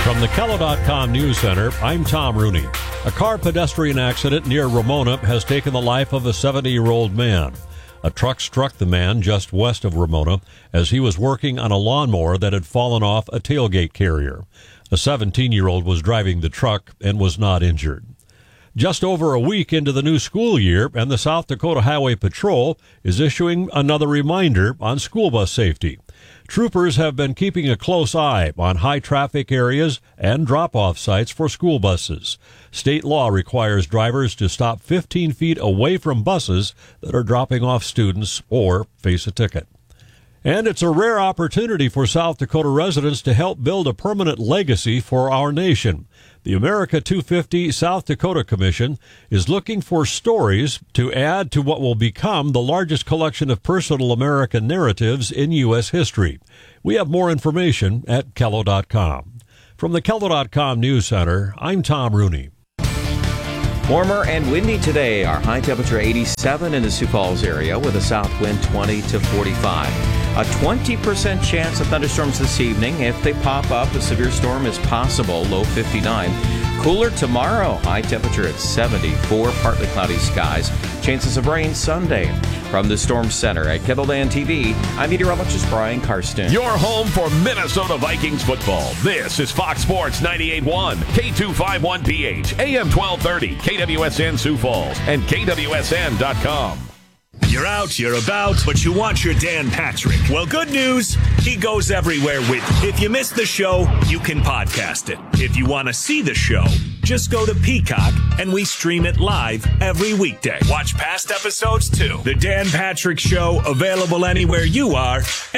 From the Kello.com News Center, I'm Tom Rooney. A car pedestrian accident near Ramona has taken the life of a 70-year-old man. A truck struck the man just west of Ramona as he was working on a lawnmower that had fallen off a tailgate carrier. A 17-year-old was driving the truck and was not injured. Just over a week into the new school year, and the South Dakota Highway Patrol is issuing another reminder on school bus safety. Troopers have been keeping a close eye on high-traffic areas and drop-off sites for school buses. State law requires drivers to stop 15 feet away from buses that are dropping off students or face a ticket. And it's a rare opportunity for South Dakota residents to help build a permanent legacy for our nation. The America 250 South Dakota Commission is looking for stories to add to what will become the largest collection of personal American narratives in U.S. history. We have more information at Kello.com. From the Kello.com News Center, I'm Tom Rooney. Warmer and windy today. Our high temperature 87 in the Sioux Falls area with a south wind 20 to 45. A 20% chance of thunderstorms this evening. If they pop up, a severe storm is possible, low 59. Cooler tomorrow, high temperature at 74, partly cloudy skies. Chances of rain Sunday. From the Storm Center at Kettleland TV, I'm meteorologist Brian Karsten. Your home for Minnesota Vikings football. This is Fox Sports 98.1, K251PH, AM 1230, KWSN Sioux Falls, and KWSN.com. You're out, you're about, but you want your Dan Patrick. Well, good news, he goes everywhere with you. If you missed the show, you can podcast it. If you want to see the show, just go to Peacock, and we stream it live every weekday. Watch past episodes, too. The Dan Patrick Show, available anywhere you are.